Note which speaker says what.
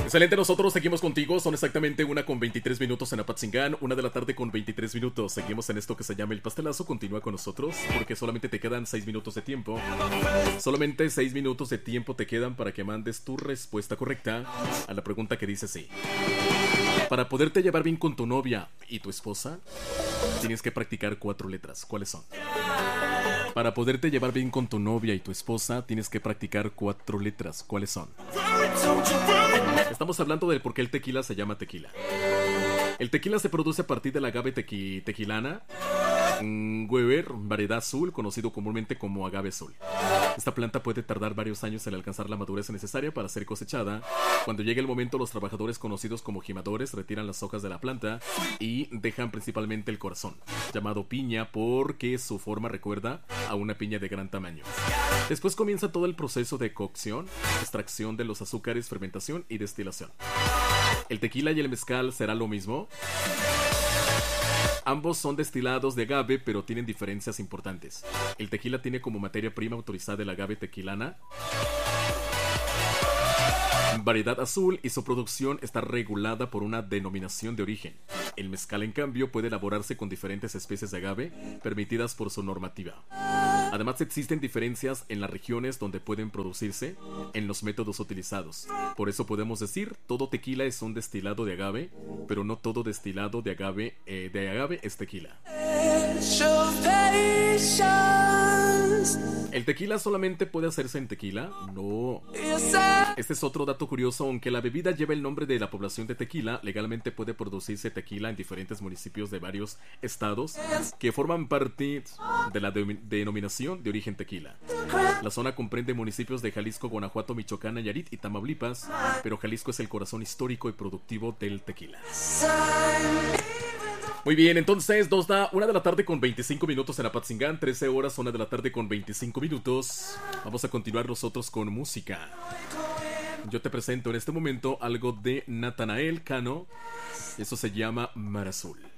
Speaker 1: Excelente, nosotros seguimos contigo. Son exactamente 1:23 en Apatzingán, 1:23 p.m. Seguimos en esto que se llama El Pastelazo. Continúa con nosotros porque solamente te quedan 6 minutos de tiempo. Solamente 6 minutos de tiempo te quedan para que mandes tu respuesta correcta a la pregunta que dice así. Para poderte llevar bien con tu novia y tu esposa, tienes que practicar 4 letras. ¿Cuáles son? Para poderte llevar bien con tu novia y tu esposa, tienes que practicar 4 letras. ¿Cuáles son? Estamos hablando del por qué el tequila se llama tequila. El tequila se produce a partir de la agave tequilana, Weber, variedad azul, conocido comúnmente como agave azul. Esta planta puede tardar varios años en alcanzar la madurez necesaria para ser cosechada. Cuando llegue el momento, los trabajadores conocidos como jimadores retiran las hojas de la planta y dejan principalmente el corazón, llamado piña porque su forma recuerda a una piña de gran tamaño. Después comienza todo el proceso de cocción, extracción de los azúcares, fermentación y destilación. ¿El tequila y el mezcal será lo mismo? Ambos son destilados de agave, pero tienen diferencias importantes. El tequila tiene como materia prima autorizada el agave tequilana, variedad azul, y su producción está regulada por una denominación de origen. El mezcal, en cambio, puede elaborarse con diferentes especies de agave permitidas por su normativa. Además, existen diferencias en las regiones donde pueden producirse, en los métodos utilizados. Por eso podemos decir, todo tequila es un destilado de agave, pero no todo destilado de agave es tequila. ¿El tequila solamente puede hacerse en tequila? No. Este es otro dato curioso. Aunque la bebida lleva el nombre de la población de Tequila, legalmente puede producirse tequila en diferentes municipios de varios estados que forman parte de la denominación de origen tequila. La zona comprende municipios de Jalisco, Guanajuato, Michoacán, Nayarit y Tamaulipas, pero Jalisco es el corazón histórico y productivo del tequila. Muy bien, entonces nos da 1:25 p.m. en Apatzingán, 13 horas, 1:25 p.m. Vamos a continuar nosotros con música. Yo te presento en este momento algo de Natanael Cano. Eso se llama Mar Azul.